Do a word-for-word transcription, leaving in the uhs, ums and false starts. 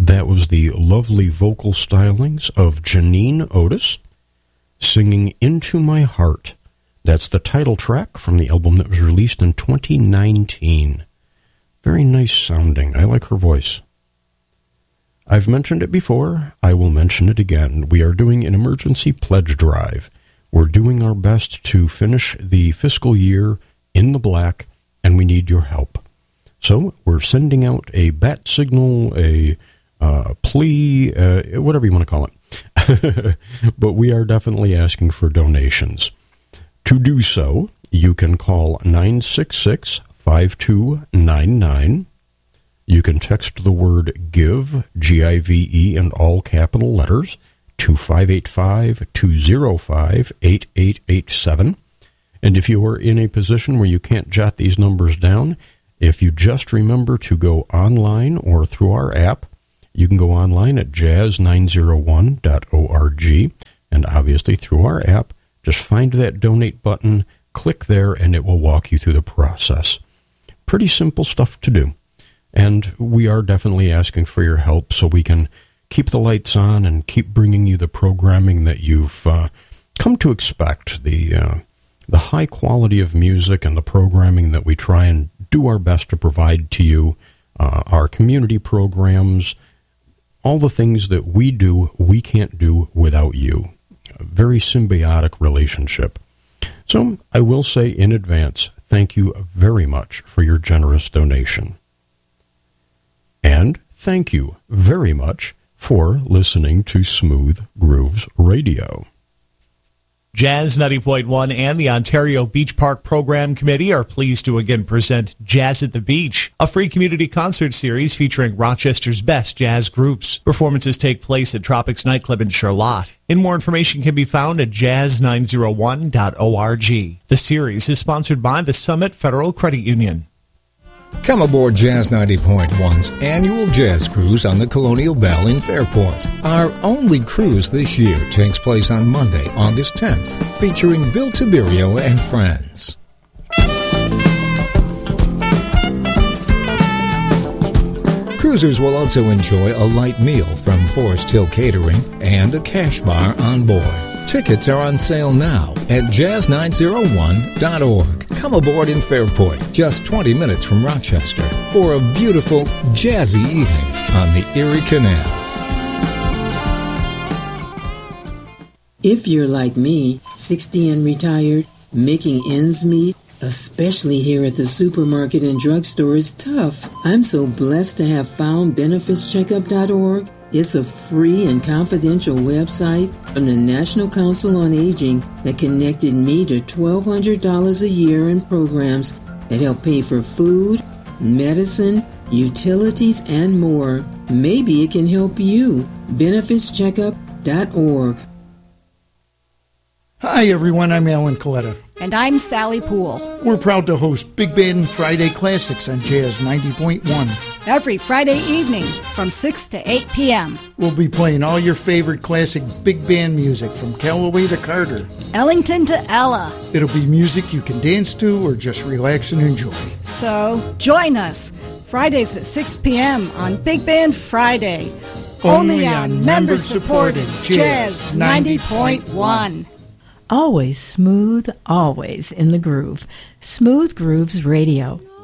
That was the lovely vocal stylings of Janine Otis singing Into My Heart. That's the title track from the album that was released in twenty nineteen. Very nice sounding. I like her voice. I've mentioned it before. I will mention it again. We are doing an emergency pledge drive. We're doing our best to finish the fiscal year in the black, and we need your help. So we're sending out a bat signal, a uh, plea, uh, whatever you want to call it. But we are definitely asking for donations. To do so, you can call nine six six, five two nine nine. You can text the word GIVE, G I V E, in all capital letters, to five eight five, two zero five, eight eight eight seven. And if you are in a position where you can't jot these numbers down, if you just remember to go online or through our app, you can go online at jazz nine oh one dot org, and obviously through our app, just find that donate button, click there, and it will walk you through the process. Pretty simple stuff to do. And we are definitely asking for your help so we can keep the lights on and keep bringing you the programming that you've uh, come to expect, the uh, the high quality of music and the programming that we try and do our best to provide to you, uh, our community programs, all the things that we do, we can't do without you. A very symbiotic relationship. So I will say in advance, thank you very much for your generous donation. And thank you very much for listening to Smooth Grooves Radio. Jazz ninety point one and the Ontario Beach Park Program Committee are pleased to again present Jazz at the Beach, a free community concert series featuring Rochester's best jazz groups. Performances take place at Tropics Nightclub in Charlotte. And more information can be found at jazz nine oh one dot org. The series is sponsored by the Summit Federal Credit Union. Come aboard Jazz ninety point one's annual jazz cruise on the Colonial Belle in Fairport. Our only cruise this year takes place on Monday, August tenth, featuring Bill Tiberio and friends. Cruisers will also enjoy a light meal from Forest Hill Catering and a cash bar on board. Tickets are on sale now at jazz nine oh one dot org. Come aboard in Fairport, just twenty minutes from Rochester, for a beautiful, jazzy evening on the Erie Canal. If you're like me, sixty and retired, making ends meet, especially here at the supermarket and drugstore, is tough. I'm so blessed to have found benefits checkup dot org. It's a free and confidential website from the National Council on Aging that connected me to twelve hundred dollars a year in programs that help pay for food, medicine, utilities, and more. Maybe it can help you. benefits checkup dot org. Hi everyone, I'm Alan Coletta. And I'm Sally Poole. We're proud to host Big Band Friday Classics on Jazz ninety point one. Every Friday evening from six to eight p.m. We'll be playing all your favorite classic big band music from Callaway to Carter, Ellington to Ella. It'll be music you can dance to or just relax and enjoy. So join us Fridays at six p.m. on Big Band Friday. Only, Only on on member-supported Jazz ninety point one. Always smooth, always in the groove. Smooth Grooves Radio.